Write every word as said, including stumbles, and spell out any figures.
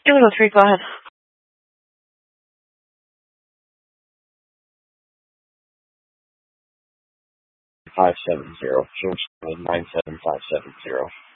Indigo three, go ahead. five seven zero. George nine seven five seven zero.